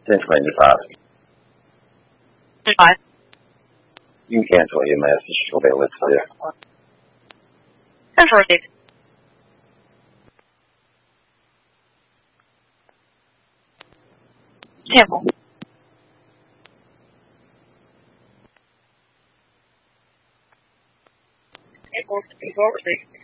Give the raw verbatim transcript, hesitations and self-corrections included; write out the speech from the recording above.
ten twenty-five. Five. You can cancel your message. She'll be able to see it. Central date. Cancel. Equals equals